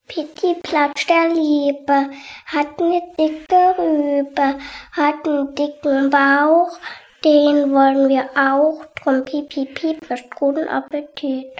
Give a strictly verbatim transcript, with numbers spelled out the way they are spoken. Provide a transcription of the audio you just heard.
Pitti Platsch der Liebe, hat ne dicke Rübe, hat einen dicken Bauch, den wollen wir auch, drum piep, piep, piep, wünscht guten Appetit.